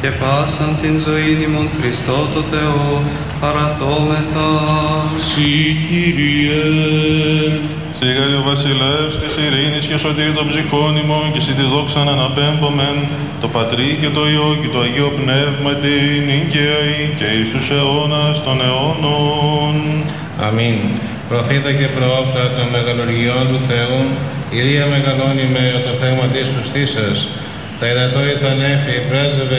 και πάσαν την ζωήν ημών Χριστό το Θεό παραθόμεθα. Συ Κύριε. Σιγάρι ο βασιλεύς της ειρήνης και σωτήρι των ψυχών ημών και εσύ τη δόξα να αναπέμπομεν το Πατρί και το Υιό και το Αγίο Πνεύμα την νικαίη και εις τους αιώνας των αιώνων. Αμήν. Προφήτα και προόπτα των μεγαλουργιών του Θεού, Ηρία μεγαλώνει με το θέμα της σωστήσας, τα υδατόρυτα νέφη πρέσβευε